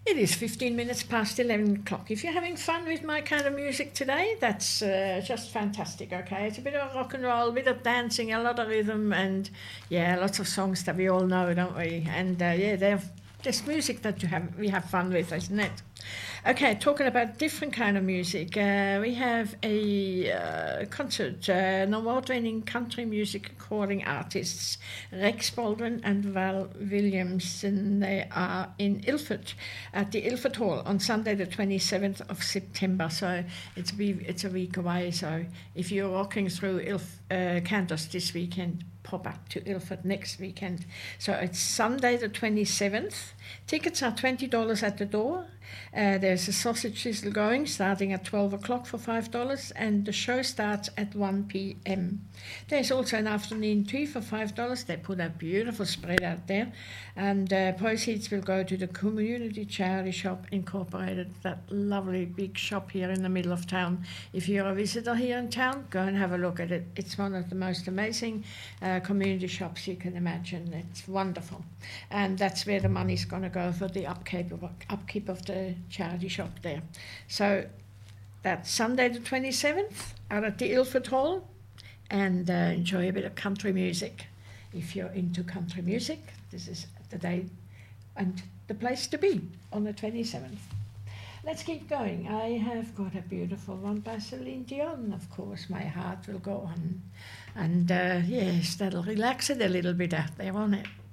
It is 15 minutes past 11 o'clock. If you're having fun with my kind of music today, that's just fantastic, okay? It's a bit of rock and roll, a bit of dancing, a lot of rhythm, and yeah, lots of songs that we all know, don't we? And yeah, there's music that we have fun with, isn't it? Okay, talking about different kind of music, we have a concert, an award-winning country music recording artists, Rex Baldwin and Val Williamson. They are in Ilford, at the Ilford Hall on Sunday the 27th of September, so it's a week away, so if you're walking through Candos this weekend, pop up to Ilford next weekend. So it's Sunday the 27th. Tickets are $20 at the door. There's a sausage sizzle going, starting at 12 o'clock for $5, and the show starts at 1 p.m. There's also an afternoon tea for $5. They put a beautiful spread out there, and proceeds will go to the Community Charity Shop Incorporated, that lovely big shop here in the middle of town. If you're a visitor here in town, go and have a look at it. It's one of the most amazing community shops you can imagine. It's wonderful, and that's where the money's going to go for the upkeep of the charity shop there. So that's Sunday the 27th out at the Ilford Hall, and enjoy a bit of country music. If you're into country music, this is the day and the place to be on the 27th. Let's keep going. I have got a beautiful one by Celine Dion, of course. My Heart Will Go On. And yes, that'll relax it a little bit out there, won't it?